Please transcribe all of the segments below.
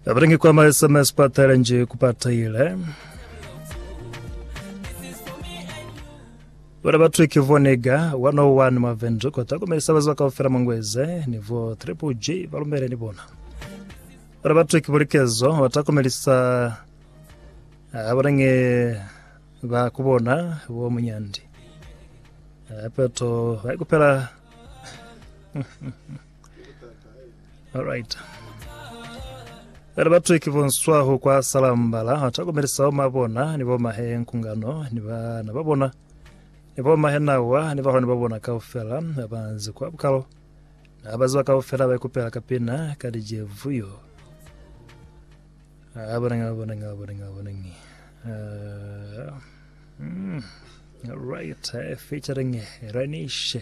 Abringi kwa SMS pata nje kupata ile. Barabatu ikivonega 101 mavenjo kwa tako melisabaza wakawafera mangweze nivo triple G valumere nibona. Barabatu ikivurikezo watako melisa abarange bakubona uwo munyandi. Peto haikupela. Alright. Barabatu ikivonswaho kwa salambala watako melisa omabona nivo mahe nkungano niva nababona. Nivo mahenawa nivaho nibabona kaufela abanzi kwa bukalo abazi bakaufela bakupela kapina kadije vuyo abonanga right featuring Ranishe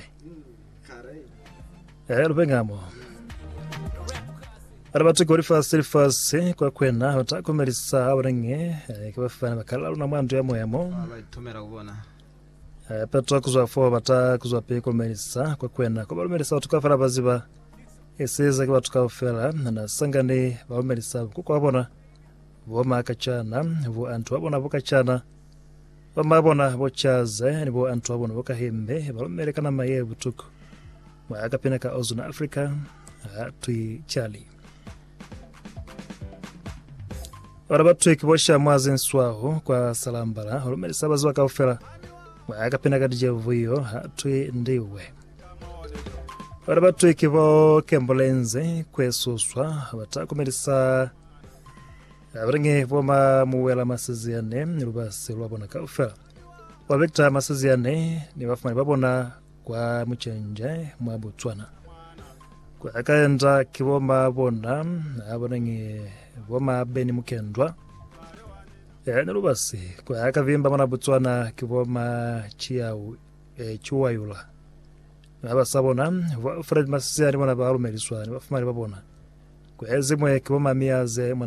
rubengamo arabatu kuri fast kwa kwena utakomerisa abarenge kibafana bakala na mwandu ya moyamo abatumera kubona Petro kuzwa fo bata kuzwa pe komerisa kwa kwena kwa bamerisa tukafara baziba eseza kwa tukafela na sangane bamerisa kuko abona boma kachana bo antu abona bokachana bamabona bochaze nibo antu abona bokahembe bamerika na maye butuko mwakapena ka Ozuna Africa tui chali arabatu ikibosha mwazen swaho kwa salambala bamerisa bazwa kafela akapina kadije vuyo hatui ndiwe barabatu ikibo kembolenze kwesuswa batakomerisa abrenge boma muwela masiziane nirubase lwabona kaufela wabekta masiziane ni bafumani babona kwa muchenje mwa Botswana kwa akaenda kiboma bona abonenge boma beni mukendwa nirubasi kwa akavimba mwana Botswana kiboma chiwayula abasabona Fred Masisi ari mwana barumeriswa bafumari babona kwa ezimwe kiboma miyaze